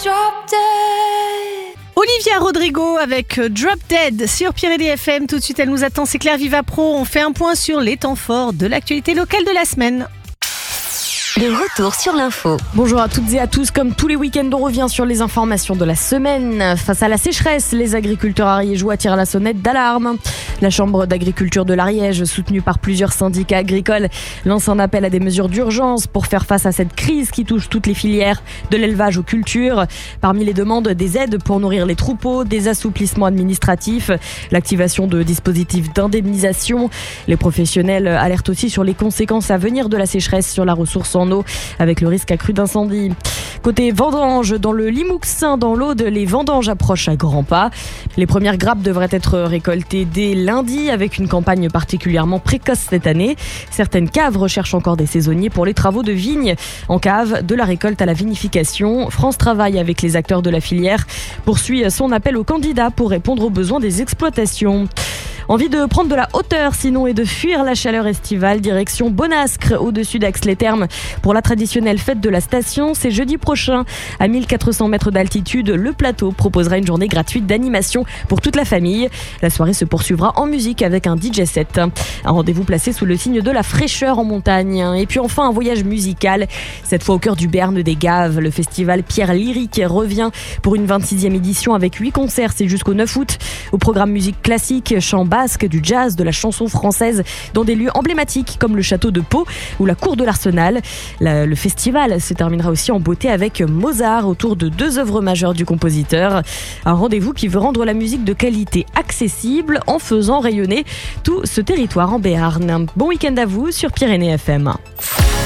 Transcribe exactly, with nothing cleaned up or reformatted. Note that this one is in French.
drop dead. Olivia Rodrigo avec Drop Dead sur Pyrénées F M. Tout de suite, elle nous attend. C'est Claire Viva Pro. On fait un point sur les temps forts de l'actualité locale de la semaine. Le retour sur l'info. Bonjour à toutes et à tous. Comme tous les week-ends, on revient sur les informations de la semaine. Face à la sécheresse, les agriculteurs ariégeois tirent la sonnette d'alarme. La Chambre d'agriculture de l'Ariège, soutenue par plusieurs syndicats agricoles, lance un appel à des mesures d'urgence pour faire face à cette crise qui touche toutes les filières, de l'élevage aux cultures. Parmi les demandes, des aides pour nourrir les troupeaux, des assouplissements administratifs, l'activation de dispositifs d'indemnisation. Les professionnels alertent aussi sur les conséquences à venir de la sécheresse sur la ressource en eau, avec le risque accru d'incendie. Côté vendanges, dans le Limousin, dans l'Aude, les vendanges approchent à grands pas. Les premières grappes devraient être récoltées dès lundi, avec une campagne particulièrement précoce cette année. Certaines caves recherchent encore des saisonniers pour les travaux de vigne. En cave, de la récolte à la vinification, France Travail, avec les acteurs de la filière, poursuit son appel aux candidats pour répondre aux besoins des exploitations. Envie de prendre de la hauteur sinon et de fuir la chaleur estivale, direction Bonascre, au-dessus d'Aix-les-Thermes. Pour la traditionnelle fête de la station, c'est jeudi prochain. À mille quatre cents mètres d'altitude, le plateau proposera une journée gratuite d'animation pour toute la famille. La soirée se poursuivra en musique avec un D J set. Un rendez-vous placé sous le signe de la fraîcheur en montagne. Et puis enfin, un voyage musical, cette fois au cœur du Berne des Gaves. Le festival Pierre Lyrique revient pour une vingt-sixième édition avec huit concerts, c'est jusqu'au neuf août. Au programme musique classique, chant basque, du jazz, de la chanson française, dans des lieux emblématiques comme le château de Pau ou la cour de l'Arsenal. La, le festival se terminera aussi en beauté avec Mozart, autour de deux œuvres majeures du compositeur. Un rendez-vous qui veut rendre la musique de qualité accessible en faisant rayonner tout ce territoire en Béarn. Bon week-end à vous sur Pyrénées F M.